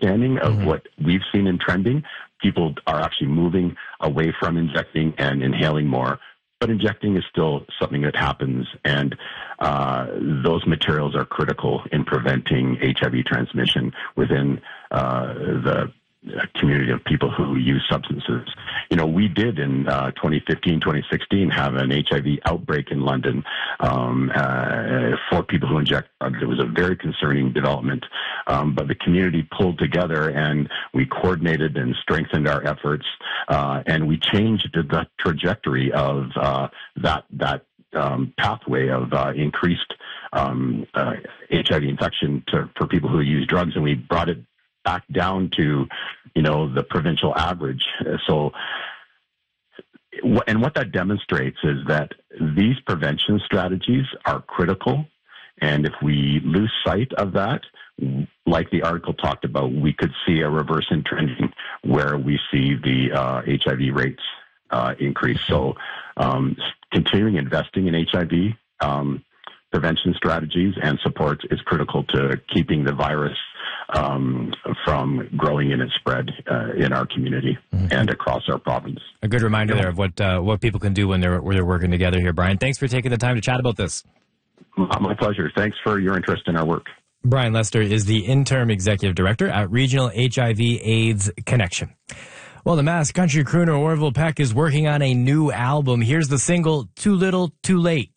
understanding of what we've seen in trending. People are actually moving away from injecting and inhaling more. But injecting is still something that happens, and those materials are critical in preventing HIV transmission within the community of people who use substances. You know, we did in 2015, 2016 have an HIV outbreak in London for people who inject drugs. It was a very concerning development, but the community pulled together and we coordinated and strengthened our efforts, and we changed the trajectory of that pathway of increased HIV infection for people who use drugs, and we brought it back down to, you know, the provincial average. So, and what that demonstrates is that these prevention strategies are critical. And if we lose sight of that, like the article talked about, we could see a reverse in trending where we see the HIV rates increase. So, continuing investing in HIV prevention strategies and supports is critical to keeping the virus from growing in its spread in our community and across our province. A good reminder there of what people can do when they're working together here, Brian. Thanks for taking the time to chat about this. My pleasure. Thanks for your interest in our work. Brian Lester is the interim executive director at Regional HIV/AIDS Connection. Well, the Mass country crooner Orville Peck is working on a new album. Here's the single, Too Little, Too Late.